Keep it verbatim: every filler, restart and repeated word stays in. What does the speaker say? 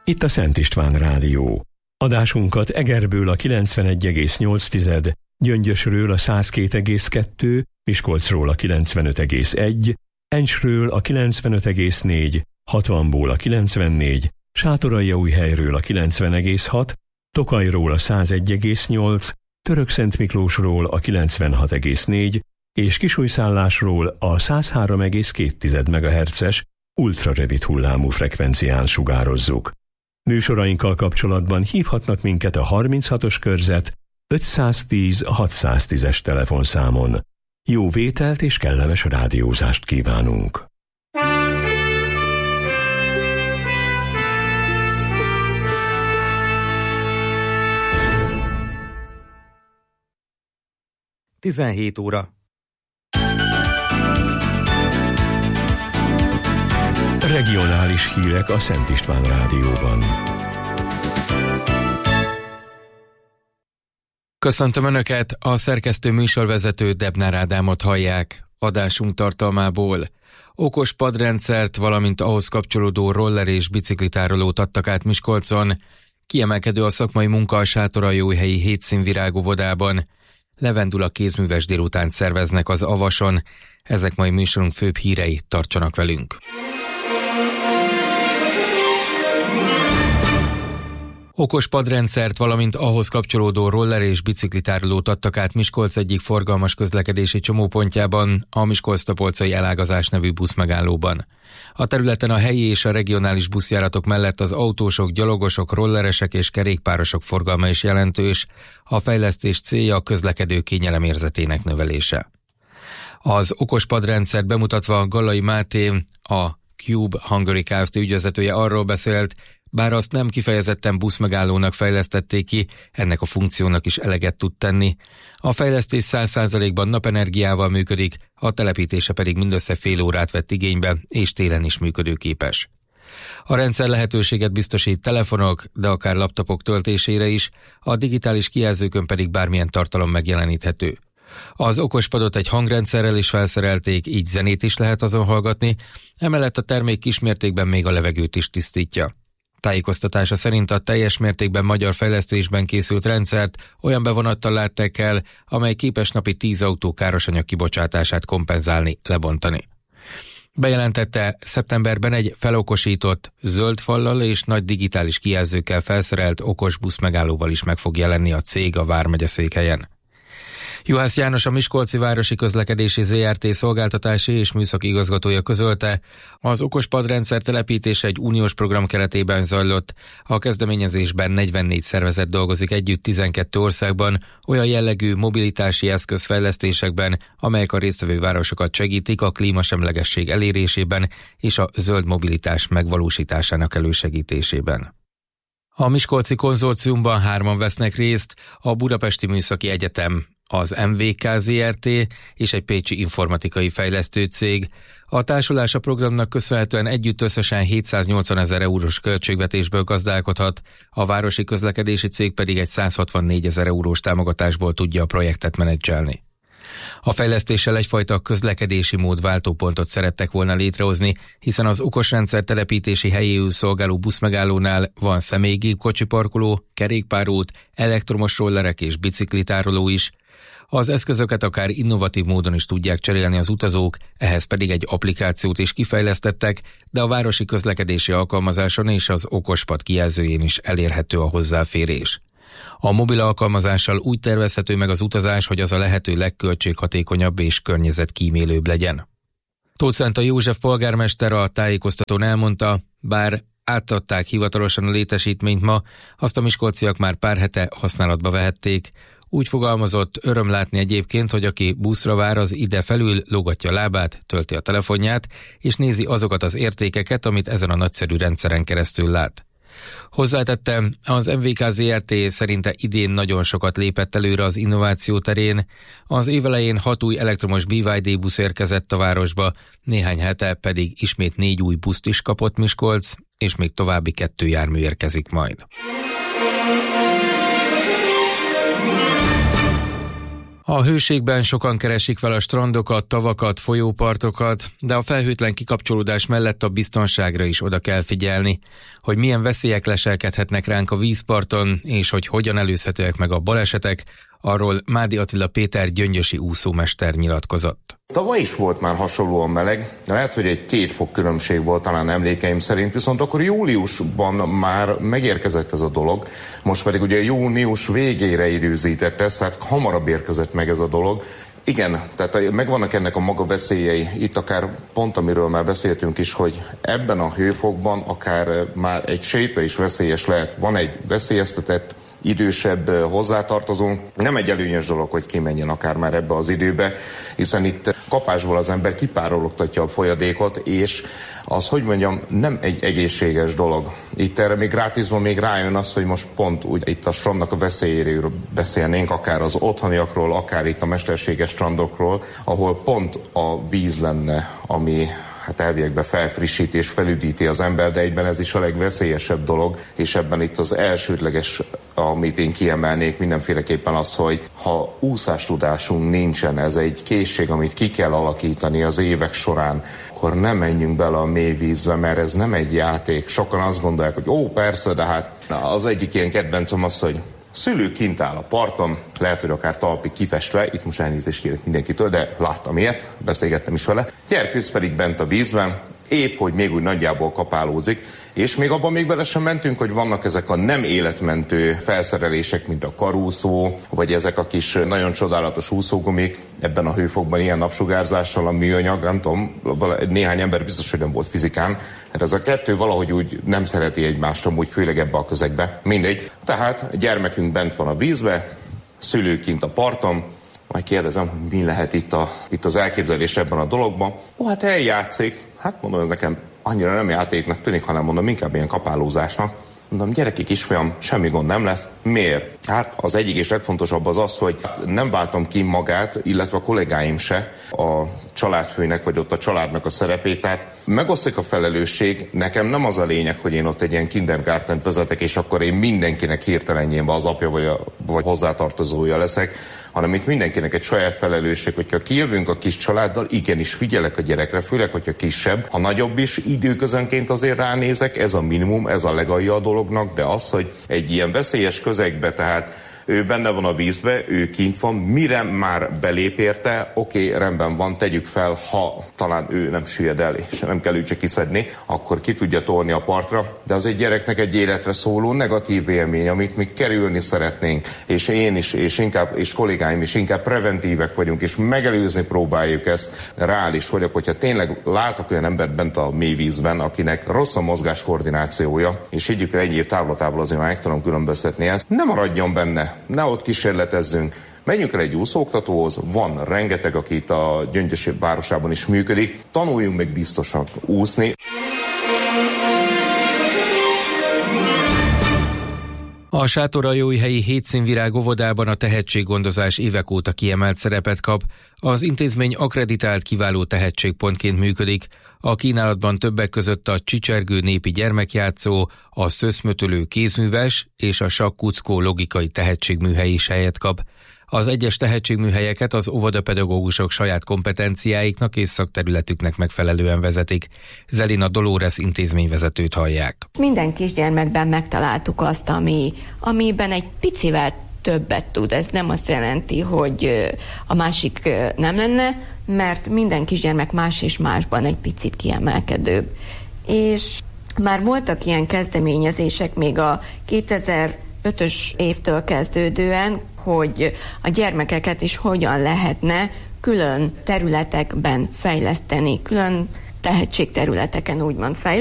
Itt a Szent István Rádió. Adásunkat Egerből a kilencvenegy egész nyolc, Gyöngyösről a száz két egész kettő, Miskolcról a kilencvenöt egész egy, Encsről a kilencvenöt egész négy, hatvanból a kilencvennégy, Sátoraljaújhelyről a kilencven egész hat, Tokajról a száz egy egész nyolc, Törökszentmiklósról a kilencvenhat egész négy, és Kisújszállásról a száz három egész két megahertzes ultrarövid hullámú frekvencián sugározzuk. Műsorainkkal kapcsolatban hívhatnak minket a harminchatos körzet ötszáztíz hatszáztízes telefonszámon. Jó vételt és kellemes rádiózást kívánunk! tizenhét óra. Regionális hírek a Szent István Rádióban. Köszöntöm Önöket, a szerkesztő műsorvezető Debnár Ádámot hallják. Adásunk tartalmából: okos padrendszert, valamint ahhoz kapcsolódó roller és biciklitárolót adtak át Miskolcon, kiemelkedő a szakmai munka a Sátoraljaújhelyi hétszínvirág óvodában, levendula kézműves délután szerveznek az Avason. Ezek mai műsorunk főbb hírei, tartsanak velünk! Okos padrendszert, valamint ahhoz kapcsolódó roller és biciklitárolót adtak át Miskolc egyik forgalmas közlekedési csomópontjában, a Miskolc-Topolcai elágazás nevű buszmegállóban. A területen a helyi és a regionális buszjáratok mellett az autósok, gyalogosok, rolleresek és kerékpárosok forgalma is jelentős. A fejlesztés célja a közlekedő kényelem érzetének növelése. Az okos padrendszert bemutatva Gallai Máté, a Cube Hungary Kft. Ügyvezetője arról beszélt, bár azt nem kifejezetten buszmegállónak fejlesztették ki, ennek a funkciónak is eleget tud tenni. A fejlesztés száz százalékban napenergiával működik, a telepítése pedig mindössze fél órát vett igénybe, és télen is működőképes. A rendszer lehetőséget biztosít telefonok, de akár laptopok töltésére is, a digitális kijelzőkön pedig bármilyen tartalom megjeleníthető. Az okospadot egy hangrendszerrel is felszerelték, így zenét is lehet azon hallgatni, emellett a termék kismértékben még a levegőt is tisztítja. Tájékoztatása szerint a teljes mértékben magyar fejlesztésben készült rendszert olyan bevonattal látták el, amely képes napi tíz autó károsanyag kibocsátását kompenzálni, lebontani. Bejelentette, szeptemberben egy felokosított, zöld fallal és nagy digitális kijelzőkkel felszerelt okos buszmegállóval is meg fog jelenni a cég a vármegye székhelyen. Juhász János, a Miskolci Városi Közlekedési zé er té szolgáltatási és műszaki igazgatója közölte, az okos padrendszer telepítése egy uniós program keretében zajlott. A kezdeményezésben negyvennégy szervezet dolgozik együtt tizenkét országban, olyan jellegű mobilitási eszközfejlesztésekben, amelyek a résztvevő városokat segítik a klímasemlegesség elérésében és a zöld mobilitás megvalósításának elősegítésében. A Miskolci konzorciumban hárman vesznek részt: a Budapesti Műszaki Egyetem, az em vé ká zé er té és egy pécsi informatikai fejlesztő cég. A társulás a programnak köszönhetően együtt összesen hétszáznyolcvan ezer eurós költségvetésből gazdálkodhat, a városi közlekedési cég pedig egy százhatvannégy ezer eurós támogatásból tudja a projektet menedzselni. A fejlesztéssel egyfajta közlekedési módváltópontot szerettek volna létrehozni, hiszen az okosrendszer telepítési helyéül szolgáló buszmegállónál van személygép kocsiparkoló, kerékpárút, elektromos rollerek és biciklitároló is. Az eszközöket akár innovatív módon is tudják cserélni az utazók, ehhez pedig egy applikációt is kifejlesztettek, de a városi közlekedési alkalmazáson és az okospad kijelzőjén is elérhető a hozzáférés. A mobil alkalmazással úgy tervezhető meg az utazás, hogy az a lehető legköltséghatékonyabb és környezetkímélőbb legyen. Tóth Szenta József polgármester a tájékoztatón elmondta, bár átadták hivatalosan a létesítményt ma, azt a miskolciak már pár hete használatba vehették. Úgy fogalmazott, öröm látni egyébként, hogy aki buszra vár, az ide felül lógatja a lábát, tölti a telefonját, és nézi azokat az értékeket, amit ezen a nagyszerű rendszeren keresztül lát. Hozzátette, az em vé ká zé er té szerinte idén nagyon sokat lépett előre az innováció terén. Az évelején hat új elektromos bé vé dé busz érkezett a városba, néhány hete pedig ismét négy új buszt is kapott Miskolc, és még további kettő jármű érkezik majd. A hőségben sokan keresik fel a strandokat, tavakat, folyópartokat, de a felhőtlen kikapcsolódás mellett a biztonságra is oda kell figyelni, hogy milyen veszélyek leselkedhetnek ránk a vízparton, és hogy hogyan előzhetőek meg a balesetek, arról Mádi Attila Péter gyöngyösi úszómester nyilatkozott. Tavaly is volt már hasonlóan meleg, de lehet, hogy egy két fok különbség volt talán emlékeim szerint, viszont akkor júliusban már megérkezett ez a dolog, most pedig ugye június végére időzített ez, tehát hamarabb érkezett meg ez a dolog. Igen, tehát megvannak ennek a maga veszélyei, itt akár pont amiről már beszéltünk is, hogy ebben a hőfokban akár már egy séta is veszélyes lehet, van egy veszélyeztetett idősebb hozzátartozónk. Nem egy előnyös dolog, hogy kimenjen akár már ebbe az időbe, hiszen itt kapásból az ember kipárologtatja a folyadékot, és az, hogy mondjam, nem egy egészséges dolog. Itt erre még gratisban még rájön az, hogy most pont úgy itt a strandnak a veszélyéről beszélnénk, akár az otthoniakról, akár itt a mesterséges strandokról, ahol pont a víz lenne, ami hát elviekben felfrissít és felüdíti az ember, de egyben ez is a legveszélyesebb dolog, és ebben itt az elsődleges, amit én kiemelnék mindenféleképpen az, hogy ha úszástudásunk nincsen, ez egy készség, amit ki kell alakítani az évek során, akkor nem menjünk bele a mély vízbe, mert ez nem egy játék. Sokan azt gondolják, hogy ó, persze, de hát na, az egyik ilyen kedvencem az, hogy szülő kint áll a parton, lehet, hogy akár talpig kifestve, itt most elnézést kérek mindenkitől, de láttam ilyet, beszélgettem is vele. Gyerkőc pedig bent a vízben, épp hogy még úgy nagyjából kapálózik, és még abban még bele sem mentünk, hogy vannak ezek a nem életmentő felszerelések, mint a karúszó, vagy ezek a kis nagyon csodálatos úszógumik, ebben a hőfokban ilyen napsugárzással, a műanyag, nem tudom, néhány ember biztos, hogy nem volt fizikán, mert ez a kettő valahogy úgy nem szereti egymást, amúgy főleg ebbe a közegbe. Mindegy. Tehát gyermekünk bent van a vízbe, szülők kint a parton, majd kérdezem, hogy mi lehet itt, a, itt az elképzelés ebben a dologban. Ó, hát eljátszik. Hát mondom, ez nekem annyira nem játéknak tűnik, hanem mondom, inkább ilyen kapálózásnak. Mondom, gyerekek, kisfiam, semmi gond nem lesz. Miért? Hát az egyik és legfontosabb az az, hogy nem váltom ki magát, illetve a kollégáim se a családfőnek, vagy ott a családnak a szerepét. Tehát megosztik a felelősség. Nekem nem az a lényeg, hogy én ott egy ilyen kindergartent vezetek, és akkor én mindenkinek hirtelenjében az apja vagy, a, vagy hozzátartozója leszek, hanem itt mindenkinek egy saját felelősség, hogyha kijövünk a kis családdal, igenis figyelek a gyerekre, főleg, hogyha kisebb, ha nagyobb is, időközönként azért ránézek, ez a minimum, ez a legalja a dolognak, de az, hogy egy ilyen veszélyes közegbe, tehát ő benne van a vízbe, ő kint van, mire már belép érte, oké, okay, rendben van, tegyük fel, ha talán ő nem süllyed el, és nem kell őt csak kiszedni, akkor ki tudja tolni a partra, de az egy gyereknek egy életre szóló negatív élmény, amit mi kerülni szeretnénk, és én is, és inkább, és kollégáim is inkább preventívek vagyunk, és megelőzni próbáljuk ezt. Reális vagyok, hogyha tényleg látok olyan embert bent a mély vízben, akinek rossz a mozgás koordinációja, és higgyük el, egy év távlatából azért már meg tudom különböztetni ezt, nem maradjon benne. Ne ott kísérletezzünk. Menjünk el egy úszóoktatóhoz, van rengeteg, aki itt a Gyöngyös városában is működik. Tanuljunk meg biztosan úszni. A Sátoraljóhelyi Hétszínvirág óvodában a tehetséggondozás évek óta kiemelt szerepet kap. Az intézmény akkreditált kiváló tehetségpontként működik. A kínálatban többek között a csicsergő népi gyermekjátszó, a szöszmötölő kézműves és a sakkuckó logikai tehetségműhely is helyet kap. Az egyes tehetségműhelyeket az óvodapedagógusok saját kompetenciáiknak és szakterületüknek megfelelően vezetik. Zelina Dolores intézményvezetőt hallják. Minden kisgyermekben megtaláltuk azt, ami, amiben egy picivel többet tud. Ez nem azt jelenti, hogy a másik nem lenne, mert minden kisgyermek más és másban egy picit kiemelkedőbb. És már voltak ilyen kezdeményezések még a kétezer-ötös évtől kezdődően, hogy a gyermekeket is hogyan lehetne külön területekben fejleszteni, külön tehetségterületeken úgymond fejleszteni.